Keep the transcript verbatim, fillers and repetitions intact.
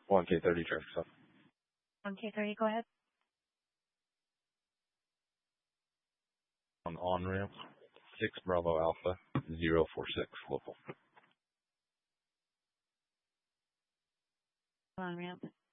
one K thirty traffic stop. one K thirty, go ahead. On on ramp, six Bravo Alpha, zero four six local. On ramp.